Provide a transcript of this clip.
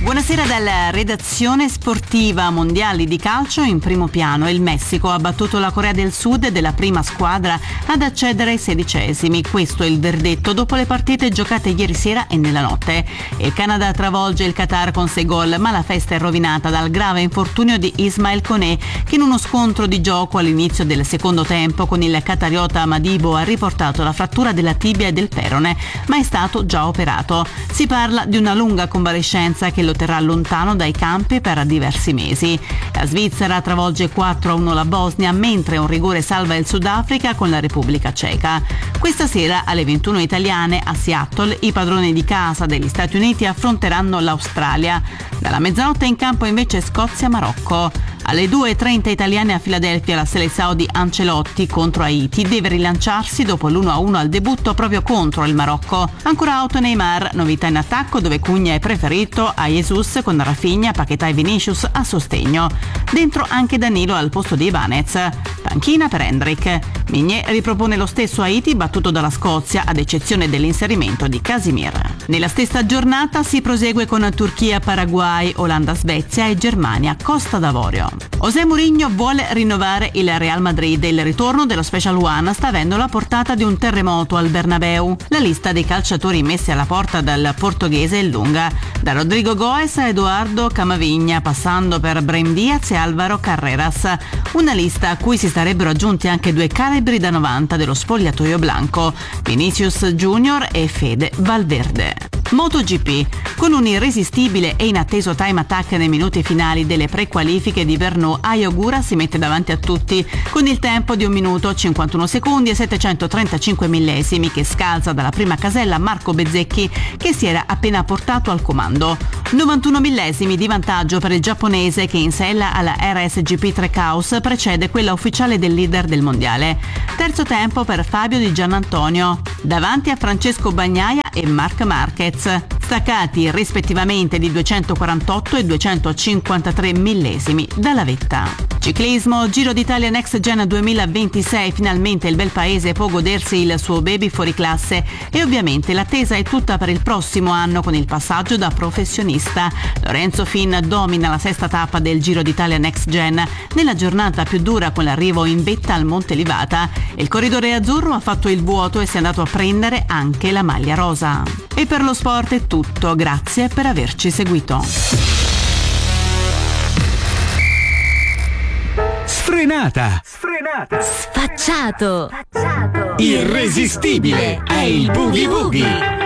Buonasera dalla redazione sportiva. Mondiali di calcio in primo piano. Il Messico ha battuto la Corea del Sud ed è la prima squadra ad accedere ai 16esimi. Questo è il verdetto dopo le partite giocate ieri sera e nella notte. Il Canada travolge il Qatar con 6 gol, ma la festa è rovinata dal grave infortunio di Ismail Koné, che in uno scontro di gioco all'inizio del secondo tempo con il qatariota Madibo ha riportato la frattura della tibia e del perone, ma è stato già operato. Si parla di una lunga convalescenza che lo terrà lontano dai campi per diversi mesi. La Svizzera travolge 4-1 la Bosnia, mentre un rigore salva il Sudafrica con la Repubblica Ceca. Questa sera alle 21 italiane a Seattle i padroni di casa degli Stati Uniti affronteranno l'Australia. Dalla mezzanotte in campo invece Scozia-Marocco. Alle 2:30 italiane a Filadelfia la Sele Saudi Ancelotti contro Haiti deve rilanciarsi dopo l'1-1 al debutto proprio contro il Marocco. Ancora out Neymar, novità in attacco dove Cugna è preferito a Jesus con Rafinha, Paquetá e Vinicius a sostegno. Dentro anche Danilo al posto di Ibanez. Panchina per Hendrik. Migné ripropone lo stesso Haiti battuto dalla Scozia ad eccezione dell'inserimento di Casimir. Nella stessa giornata si prosegue con Turchia-Paraguay, Olanda-Svezia e Germania-Costa d'Avorio. José Mourinho vuole rinnovare il Real Madrid e il ritorno dello Special One sta avendo la portata di un terremoto al Bernabeu. La lista dei calciatori messi alla porta dal portoghese è lunga, da Rodrigo Goes a Eduardo Camavinga, passando per Brahim Diaz e Álvaro Carreras. Una lista a cui si sarebbero aggiunti anche due calibri da 90 dello spogliatoio blanco, Vinicius Junior e Fede Valverde. MotoGP. Con un irresistibile e inatteso time attack nei minuti finali delle prequalifiche di Brno, Ayogura si mette davanti a tutti con il tempo di 1 minuto 51 secondi e 735 millesimi che scalza dalla prima casella Marco Bezzecchi che si era appena portato al comando. 91 millesimi di vantaggio per il giapponese che in sella alla RSGP Trackhouse precede quella ufficiale del leader del mondiale. Terzo tempo per Fabio Di Giannantonio davanti a Francesco Bagnaia e Marc Marquez, staccati rispettivamente di 248 e 253 millesimi dalla vetta. Ciclismo, Giro d'Italia Next Gen 2026, finalmente il bel paese può godersi il suo baby fuori classe e ovviamente l'attesa è tutta per il prossimo anno con il passaggio da professionista. Lorenzo Fin domina la sesta tappa del Giro d'Italia Next Gen nella giornata più dura con l'arrivo in vetta al Monte Livata. Il corridore azzurro ha fatto il vuoto e si è andato a prendere anche la maglia rosa. E per lo sport è tutto, grazie per averci seguito. Sfrenata, sfacciato, irresistibile, è il Boogie Boogie.